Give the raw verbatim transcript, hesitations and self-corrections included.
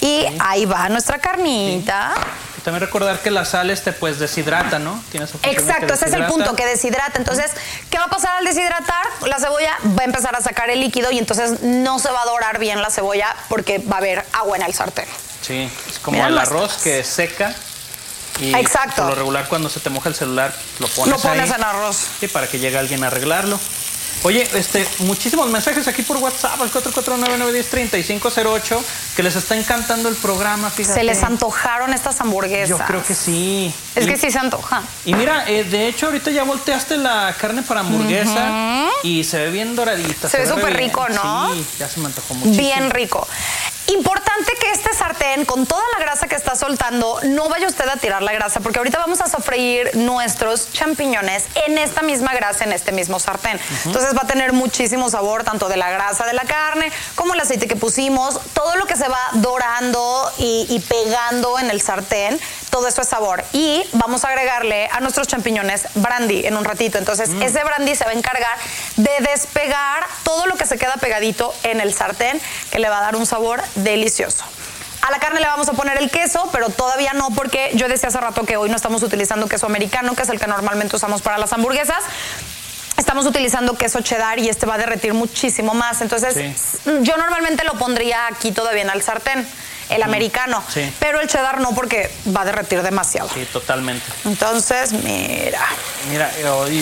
Y sí. ahí va nuestra carnita. Sí. También recordar que la sal este pues deshidrata, ¿no? Tiene esa Exacto, ese es el punto, que deshidrata. Entonces, ¿qué va a pasar al deshidratar? La cebolla va a empezar a sacar el líquido y entonces no se va a dorar bien la cebolla porque va a haber agua en el sartén. Sí, es como Mira el las arroz tapas. que seca. Y exacto. Por lo regular, cuando se te moja el celular, lo pones Lo pones ahí, en arroz. Sí, para que llegue alguien a arreglarlo. Oye, este, muchísimos mensajes aquí por WhatsApp al cuatro cuatro nueve, nueve uno cero, tres cinco cero ocho que les está encantando el programa, fíjate. Se les antojaron estas hamburguesas. Yo creo que sí. Es y, que sí se antoja. Y mira, eh, de hecho, ahorita ya volteaste la carne para hamburguesa uh-huh. y se ve bien doradita. Se, se ve súper rico, ¿no? Sí, ya se me antojó muchísimo. Bien rico. Importante que este sartén, con toda la grasa que está soltando, no vaya usted a tirar la grasa, porque ahorita vamos a sofreír nuestros champiñones en esta misma grasa, en este mismo sartén. Uh-huh. Entonces va a tener muchísimo sabor, tanto de la grasa de la carne, como el aceite que pusimos, todo lo que se va dorando y, y pegando en el sartén, todo eso es sabor. Y vamos a agregarle a nuestros champiñones brandy en un ratito. Entonces mm. ese brandy se va a encargar de despegar todo lo que se queda pegadito en el sartén, que le va a dar un sabor delicioso. A la carne le vamos a poner el queso, pero todavía no, porque yo decía hace rato que hoy no estamos utilizando queso americano, que es el que normalmente usamos para las hamburguesas. Estamos utilizando queso cheddar y este va a derretir muchísimo más. Entonces, sí. yo normalmente lo pondría aquí todavía en el sartén, el mm. americano. Sí. Pero el cheddar no, porque va a derretir demasiado. Sí, totalmente. Entonces, mira. Mira, hoy